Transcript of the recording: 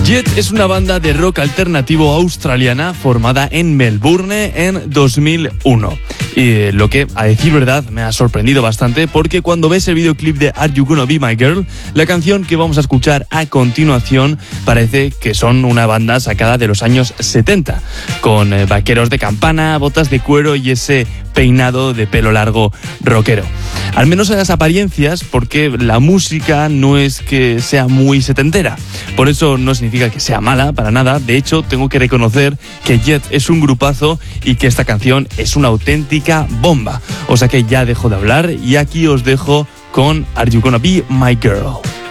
Jet es una banda de rock alternativo australiana formada en Melbourne en 2001. Y lo que, a decir verdad, me ha sorprendido bastante porque cuando ves el videoclip de Are You Gonna Be My Girl, la canción que vamos a escuchar a continuación parece que son una banda sacada de los años 70, con vaqueros de campana, botas de cuero y ese peinado de pelo largo rockero. Al menos en las apariencias, porque la música no es que sea muy setentera. Por eso no significa que sea mala, para nada. De hecho, tengo que reconocer que Jet es un grupazo y que esta canción es una auténtica bomba. O sea que ya dejo de hablar y aquí os dejo con Are You Gonna Be My Girl.